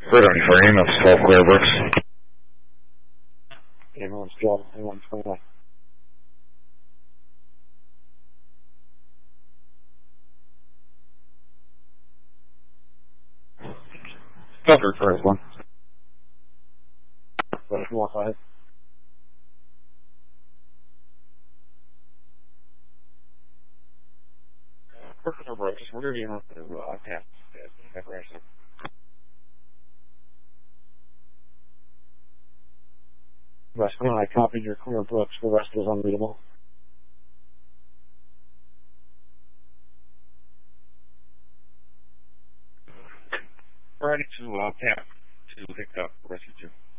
We're ready for ambulance 12 Clearbrooks. Ambulance 12, ambulance 29. Filter first one. But if you want, go ahead. Perfect, no bro. Just whatever you want to tap. Preparation. Rest when I copied your clear books, the rest was unreadable. Ready to tap to pick up rescue 2.